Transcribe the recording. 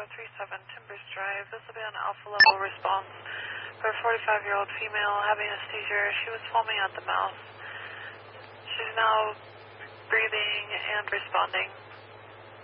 Timbers Drive. This will be an alpha level response for a 45-year-old female having a seizure. She was foaming at the mouth. She's now breathing and responding.